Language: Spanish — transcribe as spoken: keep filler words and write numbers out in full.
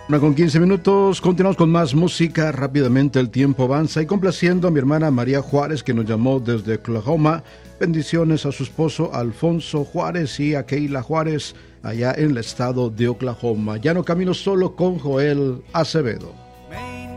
Una con quince minutos, continuamos con más música, rápidamente el tiempo avanza y complaciendo a mi hermana María Juárez que nos llamó desde Oklahoma, bendiciones a su esposo Alfonso Juárez y a Keila Juárez allá en el estado de Oklahoma. Ya no camino solo con Joel Acevedo.